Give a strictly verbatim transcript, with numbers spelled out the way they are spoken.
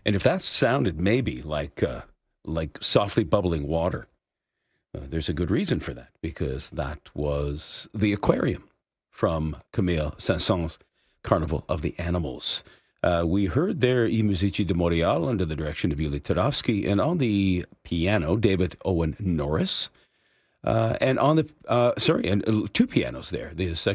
And if that sounded maybe like uh, like softly bubbling water, uh, there's a good reason for that, because that was the aquarium from Camille Saint-Saëns' Carnival of the Animals. Uh, we heard there I Musici di Montreal under the direction of Yuli Tarowski, and on the piano, David Owen Norris. Uh, and on the, uh, sorry, and uh, two pianos there. The